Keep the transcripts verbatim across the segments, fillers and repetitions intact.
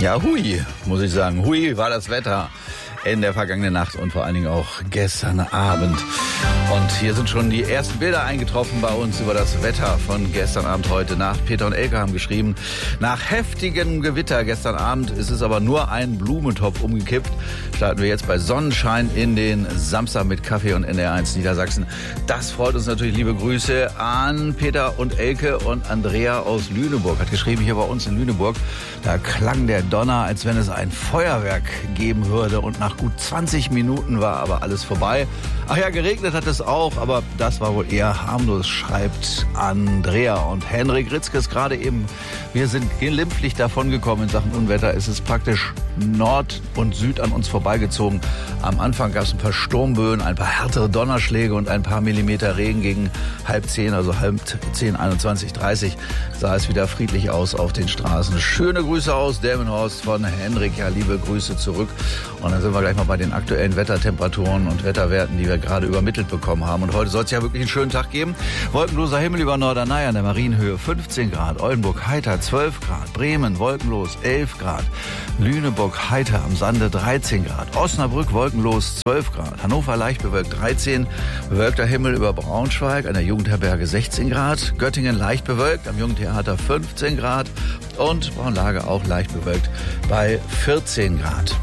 Ja, hui, muss ich sagen. Hui war das Wetter in der vergangenen Nacht und vor allen Dingen auch gestern Abend. Und hier sind schon die ersten Bilder eingetroffen bei uns über das Wetter von gestern Abend heute Nacht. Peter und Elke haben geschrieben, nach heftigem Gewitter gestern Abend ist es aber nur ein Blumentopf umgekippt. Starten wir jetzt bei Sonnenschein in den Samstag mit Kaffee und N D R eins Niedersachsen. Das freut uns natürlich. Liebe Grüße an Peter und Elke und Andrea aus Lüneburg. Hat geschrieben, hier bei uns in Lüneburg, da klang der Donner, als wenn es ein Feuerwerk geben würde. Und nach gut zwanzig Minuten war aber alles vorbei. Ach ja, geregnet hat es auch, aber das war wohl eher harmlos, schreibt Andrea. Und Henrik Ritzke ist gerade eben, wir sind glimpflich davongekommen in Sachen Unwetter. Es ist praktisch Nord und Süd an uns vorbeigezogen. Am Anfang gab es ein paar Sturmböen, ein paar härtere Donnerschläge und ein paar Millimeter Regen gegen halb zehn, also halb zehn, einundzwanzig, dreißig sah es wieder friedlich aus auf den Straßen. Schöne Grüße aus Delmenhorst von Henrik. Ja, liebe Grüße zurück. Und dann sind wir gleich mal bei den aktuellen Wettertemperaturen und Wetterwerten, die wir gerade übermittelt bekommen haben. Und heute soll es ja wirklich einen schönen Tag geben. Wolkenloser Himmel über Norderney an der Marienhöhe fünfzehn Grad. Oldenburg heiter zwölf Grad. Bremen wolkenlos elf Grad. Lüneburg heiter am Sande dreizehn Grad. Osnabrück wolkenlos zwölf Grad. Hannover leicht bewölkt dreizehn. Bewölkter Himmel über Braunschweig an der Jugendherberge sechzehn Grad. Göttingen leicht bewölkt am Jugendtheater fünfzehn Grad. Und Braunlage auch leicht bewölkt bei vierzehn Grad.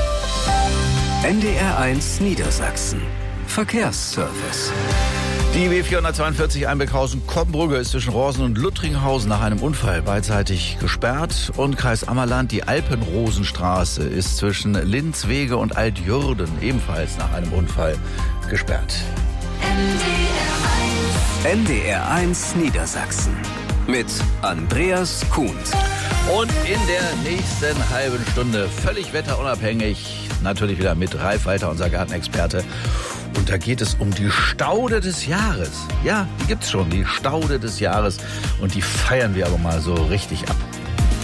N D R eins Niedersachsen. Verkehrsservice. Die B vierhundertzweiundvierzig Einbeckhausen-Koppenbrücke ist zwischen Rorsen und Luttringhausen nach einem Unfall beidseitig gesperrt. Und Kreis Ammerland, die Alpenrosenstraße ist zwischen Linzwege und Altjürden ebenfalls nach einem Unfall gesperrt. N D R eins Niedersachsen mit Andreas Kuhns. Und in der nächsten halben Stunde völlig wetterunabhängig, natürlich wieder mit Ralf Walter, unser Gartenexperte. Und da geht es um die Staude des Jahres. Ja, die gibt's schon, die Staude des Jahres. Und die feiern wir aber mal so richtig ab.